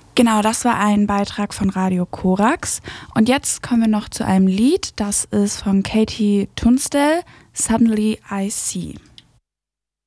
Genau, das war ein Beitrag von Radio Korax. Und jetzt kommen wir noch zu einem Lied, das ist von Katie Tunstall, Suddenly I See.